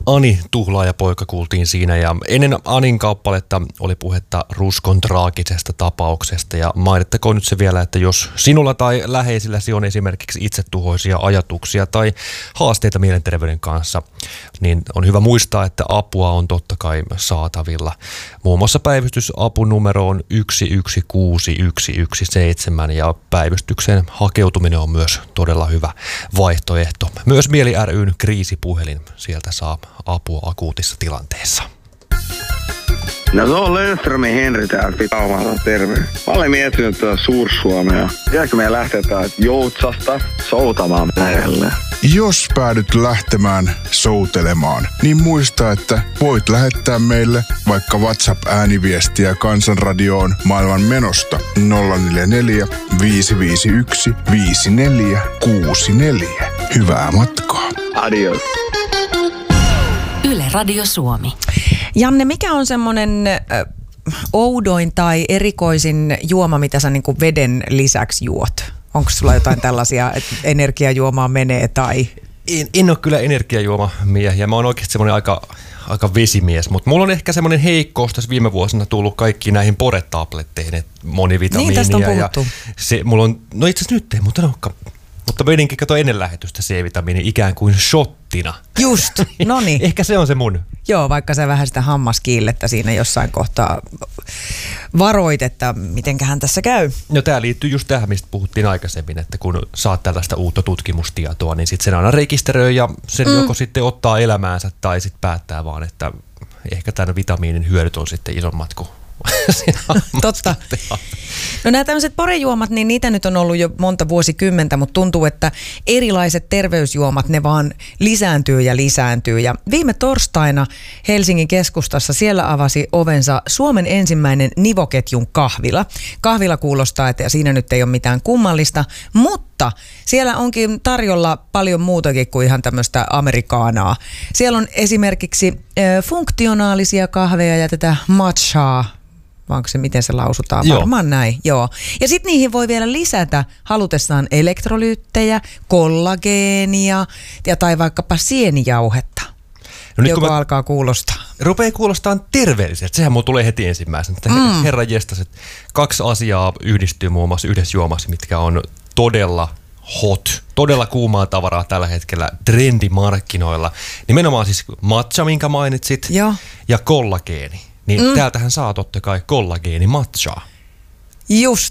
Ani Tuhlaaja-poika kuultiin siinä ja ennen Anin kappaletta oli puhetta Ruskon traagisesta tapauksesta ja mainittakoon nyt se vielä, että jos sinulla tai läheisilläsi on esimerkiksi itsetuhoisia ajatuksia tai haasteita mielenterveyden kanssa, niin on hyvä muistaa, että apua on totta kai saatavilla. Muun muassa päivystysapunumero on 116117 ja päivystykseen hakeutuminen on myös todella hyvä vaihtoehto. Myös Mieli ry:n kriisipuhelin, sieltä saa apua akuutissa tilanteessa. No se on Löfströmin Henri täältä Pitaumalta, terve. Mä olen miettinyt tuota Suur-Suomea. Jääkö me lähtetään Joutsasta soutamaan lähelle? Jos päädyt lähtemään soutelemaan, niin muista, että voit lähettää meille vaikka WhatsApp-ääniviestiä Kansanradioon maailman menosta 044 551 5464. Hyvää matkaa. Adios. Yle Radio Suomi. Janne, mikä on semmoinen oudoin tai erikoisin juoma, mitä sä niinku veden lisäksi juot? Onko sulla jotain tällaisia, että energiajuomaa menee tai... En ole kyllä energiajuomamiehiä. Mä oon oikeasti semmoinen aika vesimies, mutta mulla on ehkä semmoinen heikkous tässä viime vuosina tullut kaikkiin näihin Pore-tabletteihin, monivitamiinia. Niin, tästä on puhuttu. Ja se, mulla on, no itse asiassa nyt ei muuten olekaan. Mutta vedinkin kato ennen lähetystä C-vitamiini ikään kuin shottina. Just, no niin. Ehkä se on se mun. Joo, vaikka sä vähän sitä hammaskiillettä siinä jossain kohtaa varoit, että mitenköhän tässä käy. No tää liittyy just tähän, mistä puhuttiin aikaisemmin, että kun saat tällaista uutta tutkimustietoa, niin sit sen aina rekisteröi ja sen joko sitten ottaa elämäänsä tai sitten päättää vaan, että ehkä tämän vitamiinin hyödyt on sitten isommat kuin Totta. No nämä tämmöiset porejuomat, niin niitä nyt on ollut jo monta vuosikymmentä, mutta tuntuu, että erilaiset terveysjuomat, ne vaan lisääntyy ja lisääntyy. Ja viime torstaina Helsingin keskustassa siellä avasi ovensa Suomen ensimmäinen nivoketjun kahvila. Kahvila kuulostaa, että siinä nyt ei ole mitään kummallista, mutta siellä onkin tarjolla paljon muutakin kuin ihan tämmöistä amerikaanaa. Siellä on esimerkiksi funktionaalisia kahveja ja tätä matchaa. Onko se, miten se lausutaan? Joo. Varmaan näin, joo. Ja sitten niihin voi vielä lisätä halutessaan elektrolyyttejä, kollageenia tai vaikkapa sienijauhetta, joka alkaa kuulostaa. Rupeaa kuulostaa terveelliseltä. Sehän mulla tulee heti ensimmäisenä. Herran jestas, että 2 asiaa yhdistyy muun muassa yhdessä juomassa, mitkä on todella hot, todella kuumaa tavaraa tällä hetkellä trendimarkkinoilla. Nimenomaan siis matcha, minkä mainitsit, ja kollageeni. Niin täältähän saa totta kai kollageeni matchaa. Just